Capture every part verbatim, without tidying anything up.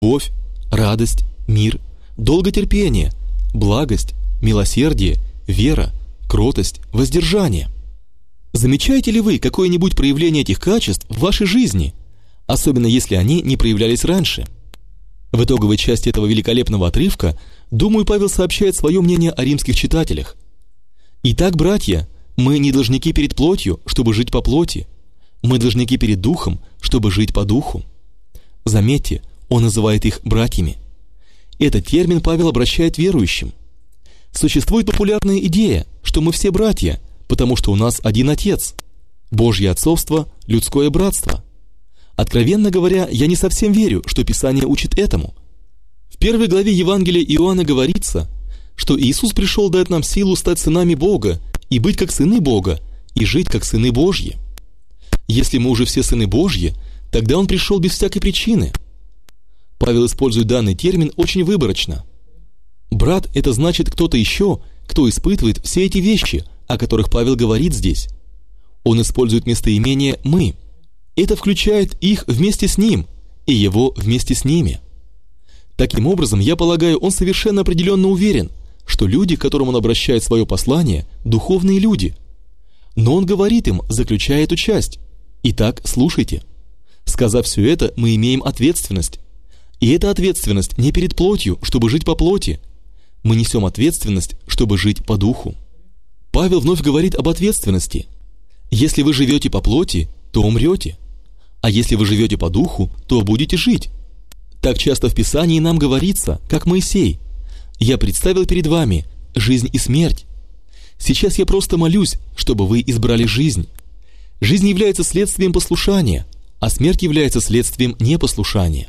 любовь, радость, мир, долготерпение, благость, милосердие, вера, кротость, воздержание. Замечаете ли вы какое-нибудь проявление этих качеств в вашей жизни, особенно если они не проявлялись раньше? В итоговой части этого великолепного отрывка, думаю, Павел сообщает свое мнение о римских читателях. Итак, братья, мы не должники перед плотью, чтобы жить по плоти. Мы должники перед духом, чтобы жить по духу. Заметьте, он называет их братьями. Этот термин Павел обращает верующим. Существует популярная идея, что мы все братья, потому что у нас один Отец. Божье отцовство, людское братство. Откровенно говоря, я не совсем верю, что Писание учит этому. В первой главе Евангелия Иоанна говорится, что Иисус пришел дать нам силу стать сынами Бога и быть как сыны Бога, и жить как сыны Божьи. Если мы уже все сыны Божьи, тогда Он пришел без всякой причины. Павел использует данный термин очень выборочно. Брат – это значит кто-то еще, кто испытывает все эти вещи, о которых Павел говорит здесь. Он использует местоимение «мы». Это включает их вместе с ним и его вместе с ними. Таким образом, я полагаю, он совершенно определенно уверен, что люди, к которым он обращает свое послание, духовные люди. Но он говорит им, заключая эту часть: «Итак, слушайте». Сказав все это, мы имеем ответственность. И эта ответственность не перед плотью, чтобы жить по плоти. Мы несем ответственность, чтобы жить по духу. Павел вновь говорит об ответственности. Если вы живете по плоти, то умрете. А если вы живете по духу, то будете жить. Так часто в Писании нам говорится, как Моисей: «Я представил перед вами жизнь и смерть». Сейчас я просто молюсь, чтобы вы избрали жизнь. Жизнь является следствием послушания, а смерть является следствием непослушания.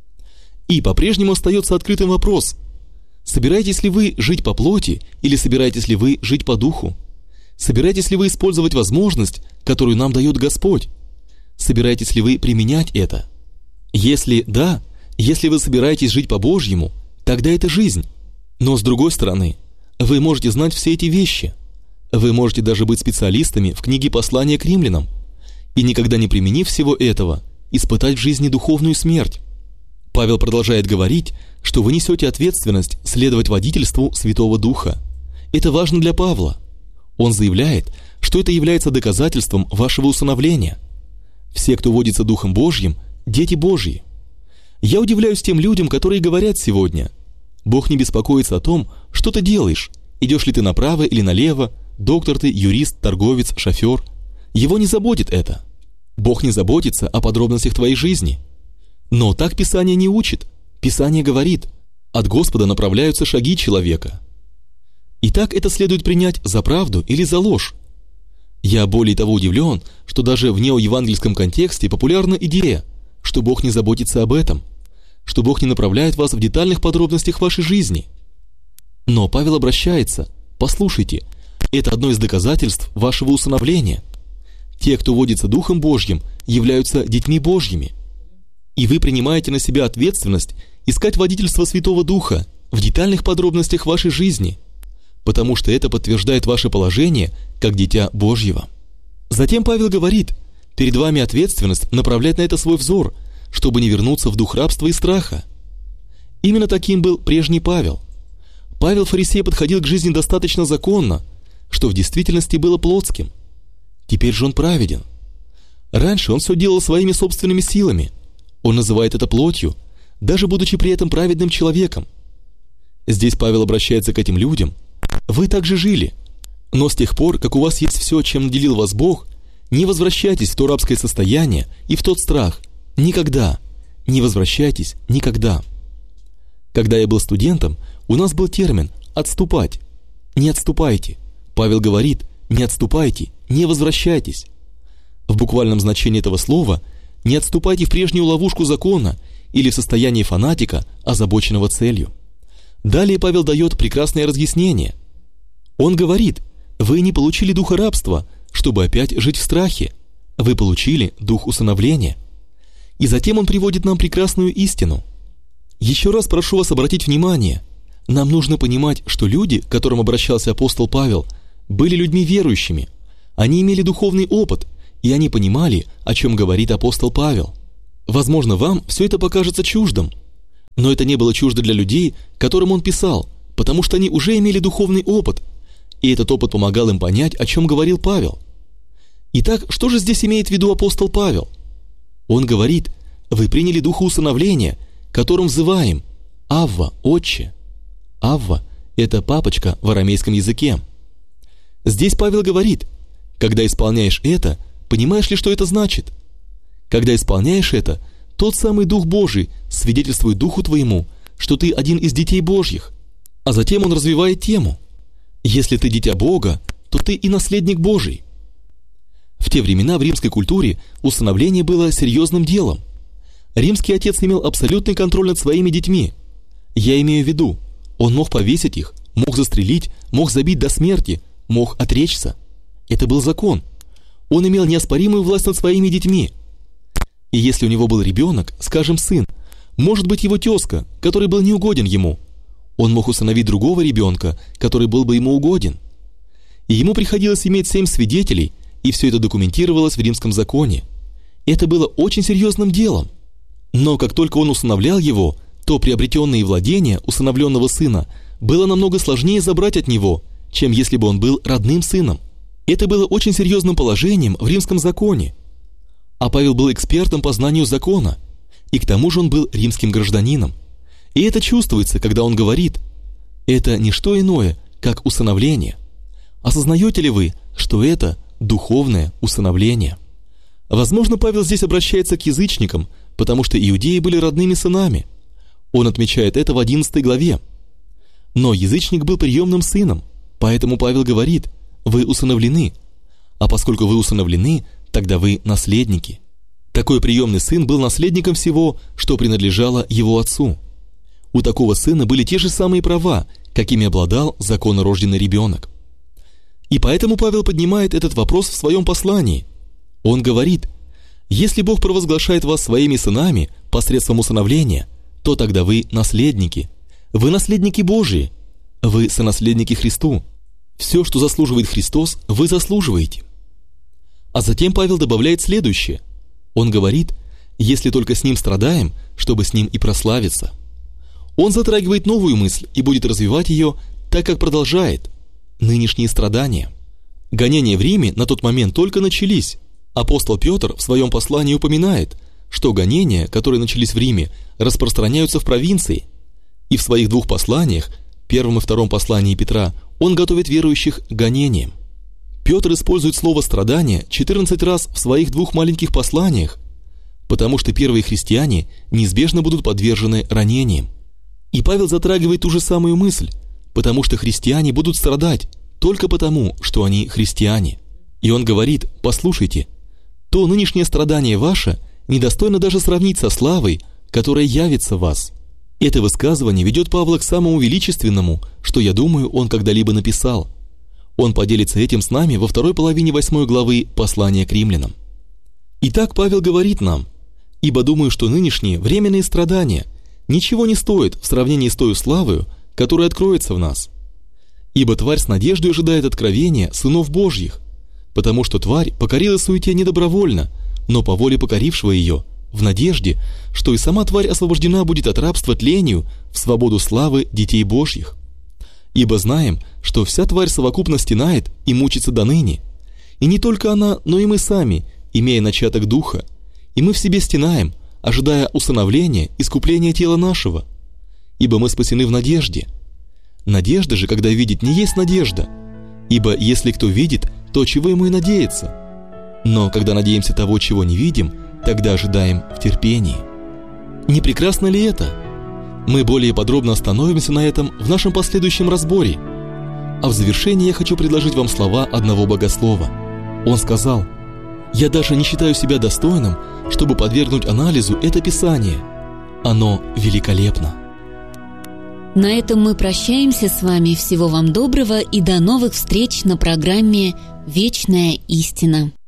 И по-прежнему остается открытым вопрос: собираетесь ли вы жить по плоти или собираетесь ли вы жить по духу? Собираетесь ли вы использовать возможность, которую нам дает Господь? Собираетесь ли вы применять это? Если да, если вы собираетесь жить по-божьему, тогда это жизнь. Но с другой стороны, вы можете знать все эти вещи. Вы можете даже быть специалистами в книге «Послание к римлянам» и, никогда не применив всего этого, испытать в жизни духовную смерть. Павел продолжает говорить, что вы несете ответственность следовать водительству Святого Духа. Это важно для Павла. Он заявляет, что это является доказательством вашего усыновления. Все, кто водится Духом Божьим, дети Божьи. Я удивляюсь тем людям, которые говорят сегодня: Бог не беспокоится о том, что ты делаешь, идешь ли ты направо или налево, доктор ты, юрист, торговец, шофер. Его не заботит это. Бог не заботится о подробностях твоей жизни. Но так Писание не учит. Писание говорит: от Господа направляются шаги человека. Итак, это следует принять за правду или за ложь. Я более того удивлен, что даже в неоевангельском контексте популярна идея, что Бог не заботится об этом, что Бог не направляет вас в детальных подробностях вашей жизни. Но Павел обращается: послушайте, это одно из доказательств вашего усыновления. Те, кто водится Духом Божьим, являются детьми Божьими. И вы принимаете на себя ответственность искать водительство Святого Духа в детальных подробностях вашей жизни, потому что это подтверждает ваше положение как дитя Божьего. Затем Павел говорит: перед вами ответственность направлять на это свой взор, чтобы не вернуться в дух рабства и страха. Именно таким был прежний Павел. Павел фарисей подходил к жизни достаточно законно, что в действительности было плотским. Теперь же он праведен. Раньше он все делал своими собственными силами. Он называет это плотью, даже будучи при этом праведным человеком. Здесь Павел обращается к этим людям: вы также жили, но с тех пор, как у вас есть все, чем наделил вас Бог, не возвращайтесь в то рабское состояние и в тот страх. Никогда. Не возвращайтесь никогда. Когда я был студентом, у нас был термин «отступать». Не отступайте. Павел говорит: не отступайте, не возвращайтесь. В буквальном значении этого слова не отступайте в прежнюю ловушку закона или в состоянии фанатика, озабоченного целью. Далее Павел дает прекрасное разъяснение. Он говорит: вы не получили духа рабства, чтобы опять жить в страхе. Вы получили дух усыновления. И затем он приводит нам прекрасную истину. Еще раз прошу вас обратить внимание. Нам нужно понимать, что люди, к которым обращался апостол Павел, были людьми верующими. Они имели духовный опыт, и они понимали, о чем говорит апостол Павел. Возможно, вам все это покажется чуждым. Но это не было чуждо для людей, которым он писал, потому что они уже имели духовный опыт, и этот опыт помогал им понять, о чем говорил Павел. Итак, что же здесь имеет в виду апостол Павел? Он говорит: вы приняли духа усыновления, которым взываем: «Авва, Отче». «Авва» — это папочка в арамейском языке. Здесь Павел говорит: когда исполняешь это, понимаешь ли, что это значит? Когда исполняешь это, тот самый Дух Божий свидетельствует Духу твоему, что ты один из детей Божьих. А затем он развивает тему: если ты дитя Бога, то ты и наследник Божий. В те времена в римской культуре усыновление было серьезным делом. Римский отец имел абсолютный контроль над своими детьми. Я имею в виду, он мог повесить их, мог застрелить, мог забить до смерти, мог отречься. Это был закон. Он имел неоспоримую власть над своими детьми. И если у него был ребенок, скажем, сын, может быть, его тезка, который был неугоден ему, он мог усыновить другого ребенка, который был бы ему угоден. И ему приходилось иметь семь свидетелей, и все это документировалось в римском законе. Это было очень серьезным делом. Но как только он усыновлял его, то приобретенные владения усыновленного сына было намного сложнее забрать от него, чем если бы он был родным сыном. Это было очень серьезным положением в римском законе. А Павел был экспертом по знанию закона, и к тому же он был римским гражданином. И это чувствуется, когда он говорит: это не что иное, как усыновление. Осознаете ли вы, что это духовное усыновление? Возможно, Павел здесь обращается к язычникам, потому что иудеи были родными сынами. Он отмечает это в одиннадцатой главе. Но язычник был приемным сыном, поэтому Павел говорит: вы усыновлены, а поскольку вы усыновлены, тогда вы наследники. Такой приемный сын был наследником всего, что принадлежало его отцу. У такого сына были те же самые права, какими обладал законнорожденный ребенок. И поэтому Павел поднимает этот вопрос в своем послании. Он говорит: если Бог провозглашает вас своими сынами посредством усыновления, то тогда вы наследники. Вы наследники Божии. Вы сонаследники Христу. Все, что заслуживает Христос, вы заслуживаете. А затем Павел добавляет следующее. Он говорит: если только с Ним страдаем, чтобы с Ним и прославиться. Он затрагивает новую мысль и будет развивать ее, так как продолжает: нынешние страдания. Гонения в Риме на тот момент только начались. Апостол Петр в своем послании упоминает, что гонения, которые начались в Риме, распространяются в провинции. И в своих двух посланиях, первом и втором послании Петра, он готовит верующих к гонениям. Петр использует слово «страдания» четырнадцать раз в своих двух маленьких посланиях, потому что первые христиане неизбежно будут подвержены ранениям. И Павел затрагивает ту же самую мысль, потому что христиане будут страдать только потому, что они христиане. И он говорит: послушайте, то нынешнее страдание ваше недостойно даже сравнить со славой, которая явится в вас. Это высказывание ведет Павла к самому величественному, что, я думаю, он когда-либо написал. Он поделится этим с нами во второй половине восьмой главы послания к римлянам. Итак, Павел говорит нам: «Ибо думаю, что нынешние временные страдания ничего не стоят в сравнении с той славою, которая откроется в нас. Ибо тварь с надеждой ожидает откровения сынов Божьих, потому что тварь покорилась суете не добровольно, но по воле покорившего ее, в надежде, что и сама тварь освобождена будет от рабства тлению в свободу славы детей Божьих. Ибо знаем, что вся тварь совокупно стенает и мучится доныне, и не только она, но и мы сами, имея начаток духа, и мы в себе стенаем, ожидая усыновления, искупления тела нашего, ибо мы спасены в надежде. Надежда же, когда видит, не есть надежда, ибо если кто видит, то чего ему и надеяться. Но когда надеемся того, чего не видим, тогда ожидаем в терпении». Не прекрасно ли это? Мы более подробно остановимся на этом в нашем последующем разборе. А в завершении я хочу предложить вам слова одного богослова. Он сказал: «Я даже не считаю себя достойным, чтобы подвергнуть анализу это Писание. Оно великолепно». На этом мы прощаемся с вами. Всего вам доброго и до новых встреч на программе «Вечная истина».